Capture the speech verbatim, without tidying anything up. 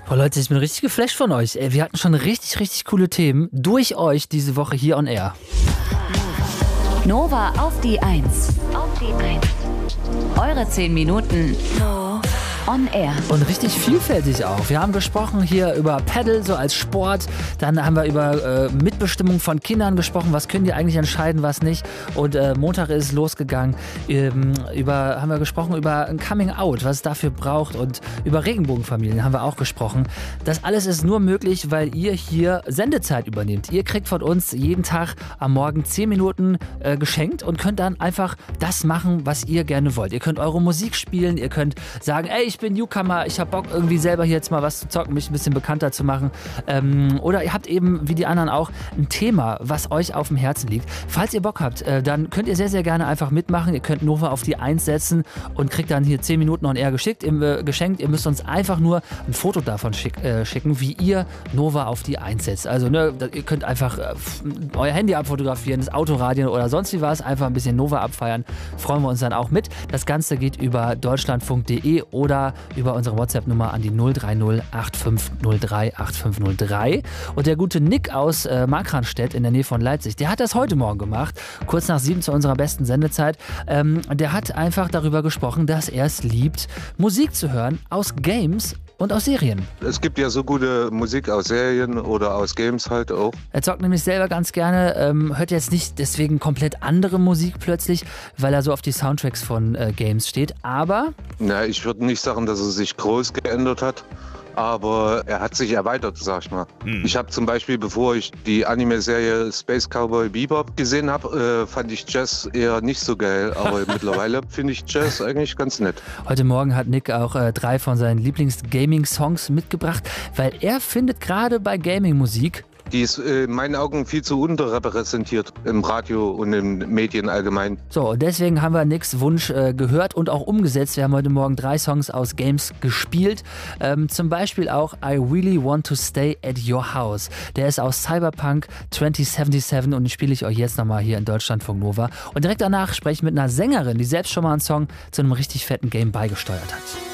Boah, Leute, ich bin richtig geflasht von euch. Ey, wir hatten schon richtig, richtig coole Themen durch euch diese Woche hier on Air. Nova auf die Eins. Auf die Eins. Eure zehn Minuten on Air. Und richtig vielfältig auch. Wir haben gesprochen hier über Paddle, so als Sport. Dann haben wir über äh, Mitbestimmung von Kindern gesprochen. Was können die eigentlich entscheiden, was nicht? Und äh, Montag ist es losgegangen. Ähm, über, haben wir gesprochen über ein Coming Out, was es dafür braucht. Und über Regenbogenfamilien haben wir auch gesprochen. Das alles ist nur möglich, weil ihr hier Sendezeit übernehmt. Ihr kriegt von uns jeden Tag am Morgen zehn Minuten äh, geschenkt und könnt dann einfach das machen, was ihr gerne wollt. Ihr könnt eure Musik spielen. Ihr könnt sagen, ey, ich bin Newcomer, ich habe Bock irgendwie selber hier jetzt mal was zu zocken, mich ein bisschen bekannter zu machen. Ähm, oder ihr habt eben, wie die anderen auch, ein Thema, was euch auf dem Herzen liegt. Falls ihr Bock habt, äh, dann könnt ihr sehr, sehr gerne einfach mitmachen. Ihr könnt Nova auf die Eins setzen und kriegt dann hier zehn Minuten on Air geschickt, äh, geschenkt. Ihr müsst uns einfach nur ein Foto davon schick, äh, schicken, wie ihr Nova auf die Eins setzt. Also ne, ihr könnt einfach äh, euer Handy abfotografieren, das Autoradio oder sonst wie was, einfach ein bisschen Nova abfeiern. Freuen wir uns dann auch mit. Das Ganze geht über deutschlandfunk punkt de oder über unsere WhatsApp-Nummer an die null drei null acht fünf null drei acht fünf null drei. Und der gute Nick aus äh, Markranstädt in der Nähe von Leipzig, der hat das heute Morgen gemacht, kurz nach sieben zu unserer besten Sendezeit. Ähm, der hat einfach darüber gesprochen, dass er es liebt, Musik zu hören aus Games und aus Serien. Es gibt ja so gute Musik aus Serien oder aus Games halt auch. Er zockt nämlich selber ganz gerne, ähm, hört jetzt nicht deswegen komplett andere Musik plötzlich, weil er so auf die Soundtracks von äh, Games steht, aber... Na, ich würde nicht sagen, dass er sich groß geändert hat, aber er hat sich erweitert, sag ich mal. Hm. Ich habe zum Beispiel, bevor ich die Anime-Serie Space Cowboy Bebop gesehen habe, äh, fand ich Jazz eher nicht so geil, aber mittlerweile finde ich Jazz eigentlich ganz nett. Heute Morgen hat Nick auch äh, drei von seinen Lieblings-Gaming-Songs mitgebracht, weil er findet gerade bei Gaming-Musik, die ist äh, in meinen Augen viel zu unterrepräsentiert im Radio und in Medien allgemein. So, und deswegen haben wir Nicks Wunsch äh, gehört und auch umgesetzt. Wir haben heute Morgen drei Songs aus Games gespielt. Ähm, zum Beispiel auch I Really Want to Stay at Your House. Der ist aus Cyberpunk zwanzig siebenundsiebzig und den spiele ich euch jetzt nochmal hier in Deutschlandfunk Nova. Und direkt danach spreche ich mit einer Sängerin, die selbst schon mal einen Song zu einem richtig fetten Game beigesteuert hat.